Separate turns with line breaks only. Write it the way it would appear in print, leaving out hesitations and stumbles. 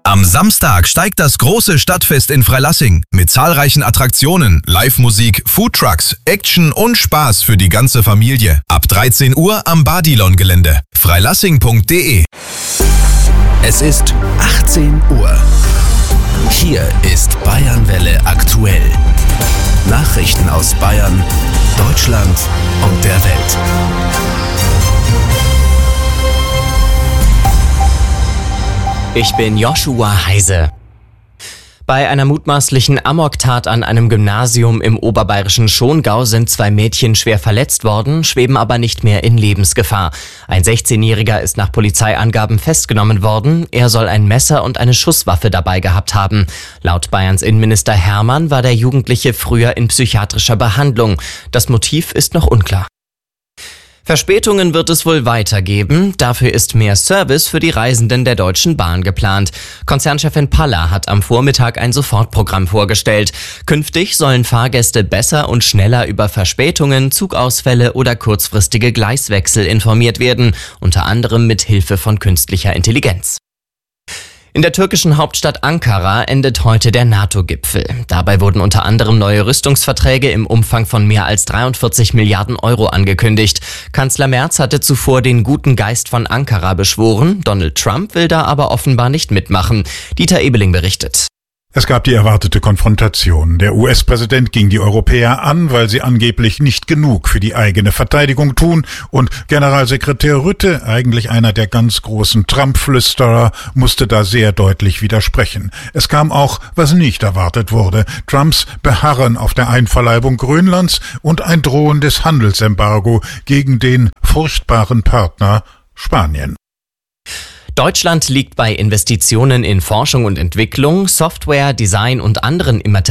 Am Samstag steigt das große Stadtfest in Freilassing mit zahlreichen Attraktionen, Live-Musik, Foodtrucks, Action und Spaß für die ganze Familie. Ab 13 Uhr am Badilon-Gelände. freilassing.de. Es ist 18 Uhr. Hier ist Bayernwelle aktuell. Nachrichten aus Bayern, Deutschland und der Welt.
Ich bin Joshua Heise. Bei einer mutmaßlichen Amoktat an einem Gymnasium im oberbayerischen Schongau sind 2 Mädchen schwer verletzt worden, schweben aber nicht mehr in Lebensgefahr. Ein 16-Jähriger ist nach Polizeiangaben festgenommen worden. Er soll ein Messer und eine Schusswaffe dabei gehabt haben. Laut Bayerns Innenminister Hermann war der Jugendliche früher in psychiatrischer Behandlung. Das Motiv ist noch unklar. Verspätungen wird es wohl weitergeben. Dafür ist mehr Service für die Reisenden der Deutschen Bahn geplant. Konzernchefin Paller hat am Vormittag ein Sofortprogramm vorgestellt. Künftig sollen Fahrgäste besser und schneller über Verspätungen, Zugausfälle oder kurzfristige Gleiswechsel informiert werden, unter anderem mit Hilfe von künstlicher Intelligenz. In der türkischen Hauptstadt Ankara endet heute der NATO-Gipfel. Dabei wurden unter anderem neue Rüstungsverträge im Umfang von mehr als 43 Milliarden Euro angekündigt. Kanzler Merz hatte zuvor den guten Geist von Ankara beschworen. Donald Trump will da aber offenbar nicht mitmachen. Dieter Ebeling berichtet.
Es gab die erwartete Konfrontation. Der US-Präsident ging die Europäer an, weil sie angeblich nicht genug für die eigene Verteidigung tun, und Generalsekretär Rutte, eigentlich einer der ganz großen Trump-Flüsterer, musste da sehr deutlich widersprechen. Es kam auch, was nicht erwartet wurde: Trumps Beharren auf der Einverleibung Grönlands und ein drohendes Handelsembargo gegen den furchtbaren Partner Spanien.
Deutschland liegt bei Investitionen in Forschung und Entwicklung, Software, Design und anderen immateriellen